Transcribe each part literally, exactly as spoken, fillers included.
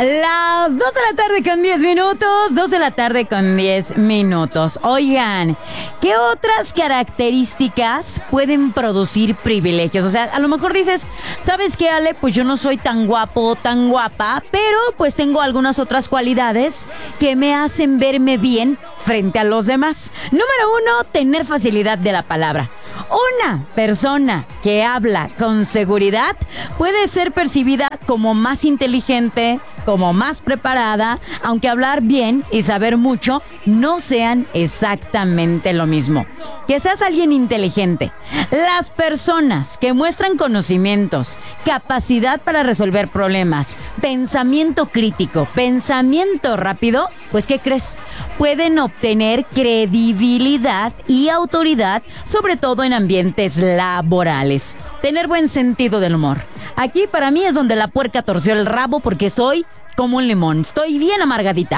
Las dos de la tarde con diez minutos, dos de la tarde con diez minutos. Oigan, ¿qué otras características pueden producir privilegios? O sea, a lo mejor dices, ¿sabes qué, Ale? Pues yo no soy tan guapo, tan guapa, pero pues tengo algunas otras cualidades que me hacen verme bien frente a los demás. Número uno, tener facilidad de la palabra. Una persona que habla con seguridad puede ser percibida como más inteligente, como más preparada, aunque hablar bien y saber mucho no sean exactamente lo mismo. Que seas alguien inteligente. Las personas que muestran conocimientos, capacidad para resolver problemas, pensamiento crítico, pensamiento rápido, pues ¿qué crees? Pueden obtener credibilidad y autoridad, sobre todo en ambientes laborales. Tener buen sentido del humor. Aquí para mí es donde la puerca torció el rabo, porque soy como un limón, estoy bien amargadita.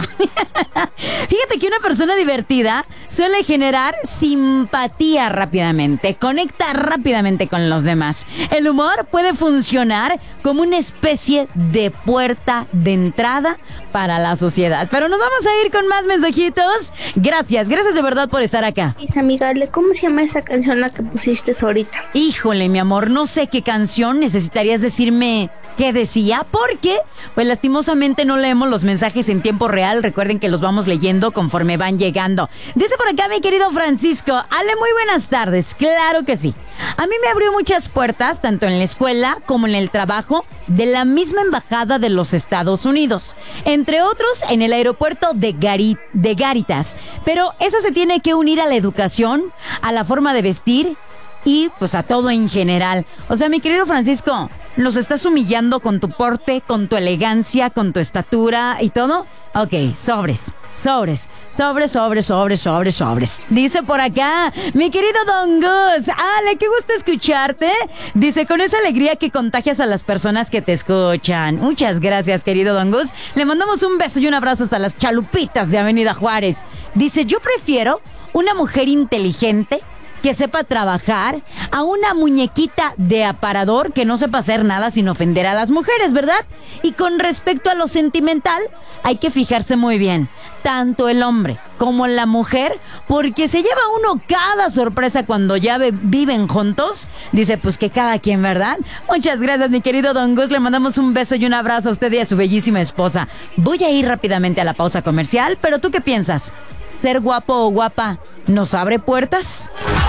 Fíjate que una persona divertida suele generar simpatía rápidamente, conecta rápidamente con los demás. El humor puede funcionar como una especie de puerta de entrada para la sociedad. Pero nos vamos a ir con más mensajitos. Gracias, gracias de verdad por estar acá. Mis amigables, ¿cómo se llama esa canción la que pusiste ahorita? Híjole, mi amor, no sé qué canción. Necesitarías decirme qué decía, porque pues lastimosamente no leemos los mensajes en tiempo real. Recuerden que los vamos leyendo conforme van llegando. Dice por acá mi querido Francisco: Ale, muy buenas tardes. Claro que sí. A mí me abrió muchas puertas, tanto en la escuela como en el trabajo de la misma embajada de los Estados Unidos, entre otros en el aeropuerto de, Gari- de Garitas. Pero eso se tiene que unir a la educación, a la forma de vestir y pues a todo en general. O sea, mi querido Francisco, ¿nos estás humillando con tu porte, con tu elegancia, con tu estatura y todo? Ok, sobres, sobres, sobres, sobres, sobres, sobres, sobres. Dice por acá, mi querido Don Gus: Ale, qué gusto escucharte. Dice, con esa alegría que contagias a las personas que te escuchan. Muchas gracias, querido Don Gus. Le mandamos un beso y un abrazo hasta las chalupitas de Avenida Juárez. Dice, yo prefiero una mujer inteligente que sepa trabajar a una muñequita de aparador que no sepa hacer nada sin ofender a las mujeres, ¿verdad? Y con respecto a lo sentimental, hay que fijarse muy bien, tanto el hombre como la mujer, porque se lleva uno cada sorpresa cuando ya ve- viven juntos. Dice, pues que cada quien, ¿verdad? Muchas gracias, mi querido Don Gus. Le mandamos un beso y un abrazo a usted y a su bellísima esposa. Voy a ir rápidamente a la pausa comercial, pero ¿tú qué piensas? ¿Ser guapo o guapa nos abre puertas?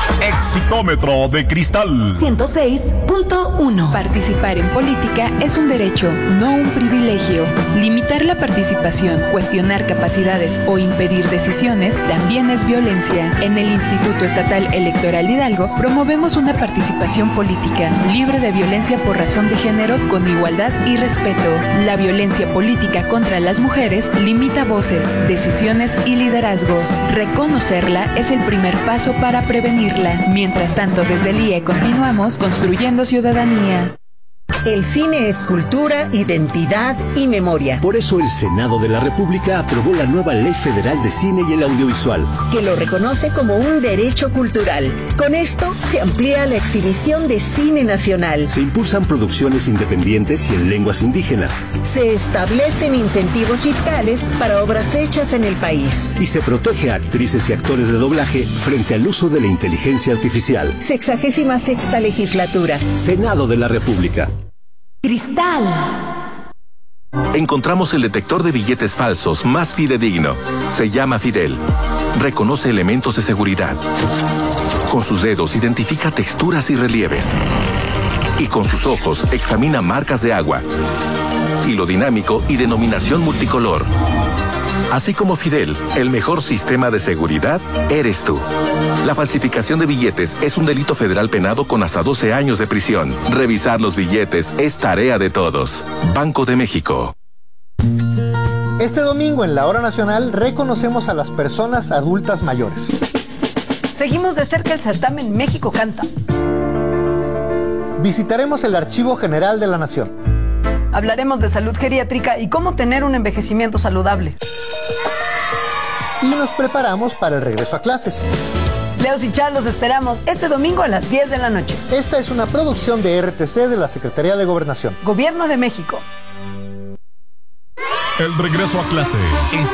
Exitómetro de cristal ciento seis punto uno. Participar en política es un derecho, no un privilegio. Limitar la participación, cuestionar capacidades o impedir decisiones también es violencia. En el Instituto Estatal Electoral Hidalgo promovemos una participación política libre de violencia por razón de género, con igualdad y respeto. La violencia política contra las mujeres limita voces, decisiones y liderazgos. Reconocerla es el primer paso para prevenirla. Mientras tanto, desde el I E continuamos construyendo ciudadanía. El cine es cultura, identidad y memoria. Por eso el Senado de la República aprobó la nueva Ley Federal de Cine y el Audiovisual, que lo reconoce como un derecho cultural. Con esto se amplía la exhibición de cine nacional. se impulsan producciones independientes y en lenguas indígenas, Se establecen incentivos fiscales para obras hechas en el país. y se protege a actrices y actores de doblaje frente al uso de la inteligencia artificial. Sexagésima sexta legislatura. Senado de la República. Cristal. Encontramos el detector de billetes falsos más fidedigno. Se llama Fidel. Reconoce elementos de seguridad. Con sus dedos identifica texturas y relieves. Y con sus ojos examina marcas de agua. Hilo dinámico y denominación multicolor. Así como Fidel, el mejor sistema de seguridad eres tú. La falsificación de billetes es un delito federal penado con hasta doce años de prisión. Revisar los billetes es tarea de todos. Banco de México. Este domingo en la Hora Nacional reconocemos a las personas adultas mayores. Seguimos de cerca el certamen México Canta. Visitaremos el Archivo General de la Nación. Hablaremos de salud geriátrica y cómo tener un envejecimiento saludable. Y nos preparamos para el regreso a clases. Leos y Char, los esperamos este domingo a las diez de la noche. Esta es una producción de R T C de la Secretaría de Gobernación. Gobierno de México. El regreso a clases